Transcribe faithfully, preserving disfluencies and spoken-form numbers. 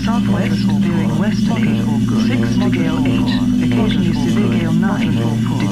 southwest, veering westerly, six to gale eight, occasionally severe gale nine,